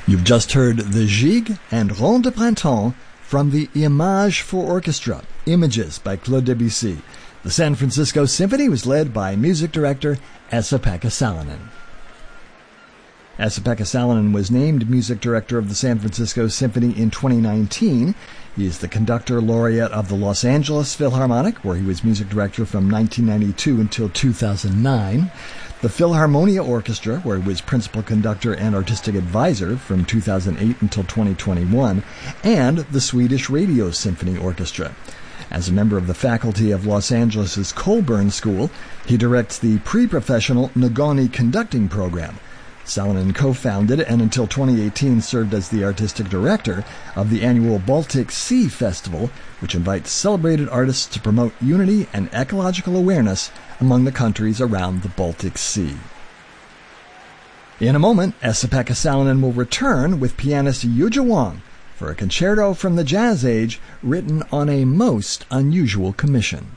You've just heard the Gigue and Ronde de Printemps from the Images for Orchestra, Images by Claude Debussy. The San Francisco Symphony was led by music director Esa-Pekka Salonen. Esa-Pekka Salonen was named music director of the San Francisco Symphony in 2019. He is the conductor laureate of the Los Angeles Philharmonic, where he was music director from 1992 until 2009. The Philharmonia Orchestra, where he was principal conductor and artistic advisor from 2008 until 2021, and the Swedish Radio Symphony Orchestra. As a member of the faculty of Los Angeles' Colburn School, he directs the pre-professional Nagoni conducting program. Salonen co-founded and until 2018 served as the artistic director of the annual Baltic Sea Festival, which invites celebrated artists to promote unity and ecological awareness among the countries around the Baltic Sea. In a moment, Esa-Pekka Salonen will return with pianist Yuja Wang for a concerto from the Jazz Age written on a most unusual commission.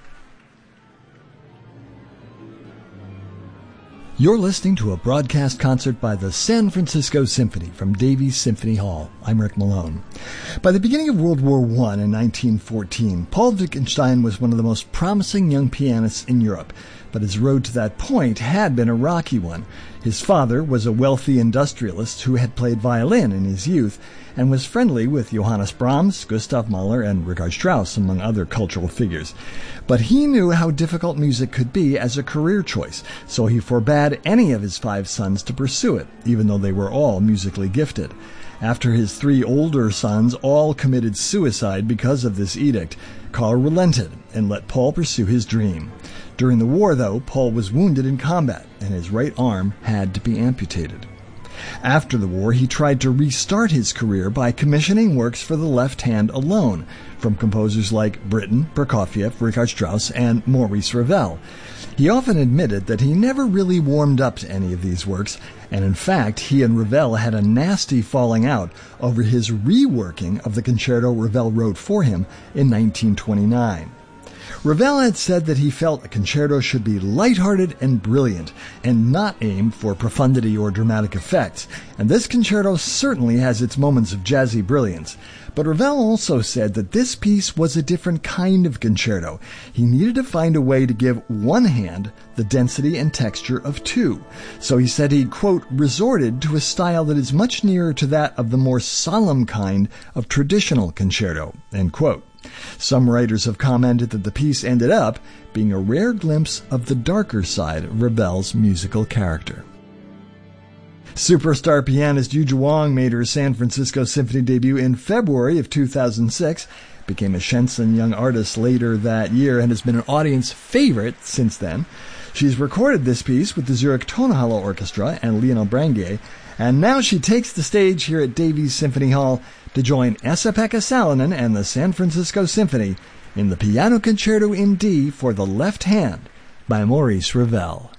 You're listening to a broadcast concert by the San Francisco Symphony from Davies Symphony Hall. I'm Rick Malone. By the beginning of World War I in 1914, Paul Wittgenstein was one of the most promising young pianists in Europe, but his road to that point had been a rocky one. His father was a wealthy industrialist who had played violin in his youth and was friendly with Johannes Brahms, Gustav Mahler, and Richard Strauss, among other cultural figures. But he knew how difficult music could be as a career choice, so he forbade any of his 5 sons to pursue it, even though they were all musically gifted. After his 3 older sons all committed suicide because of this edict, Karl relented and let Paul pursue his dream. During the war, though, Paul was wounded in combat, and his right arm had to be amputated. After the war, he tried to restart his career by commissioning works for the left hand alone, from composers like Britten, Prokofiev, Richard Strauss, and Maurice Ravel. He often admitted that he never really warmed up to any of these works, and in fact, he and Ravel had a nasty falling out over his reworking of the concerto Ravel wrote for him in 1929. Ravel had said that he felt a concerto should be lighthearted and brilliant, and not aimed for profundity or dramatic effects, and this concerto certainly has its moments of jazzy brilliance. But Ravel also said that this piece was a different kind of concerto. He needed to find a way to give one hand the density and texture of 2. So he said he, quote, resorted to a style that is much nearer to that of the more solemn kind of traditional concerto, end quote. Some writers have commented that the piece ended up being a rare glimpse of the darker side of Ravel's musical character. Superstar pianist Yuja Wang made her San Francisco Symphony debut in February of 2006, became a Shenzhen Young Artist later that year, and has been an audience favorite since then. She's recorded this piece with the Zurich Tonhalle Orchestra and Lionel Branguet, and now she takes the stage here at Davies Symphony Hall to join Esa-Pekka Salonen and the San Francisco Symphony in the Piano Concerto in D for the Left Hand by Maurice Ravel.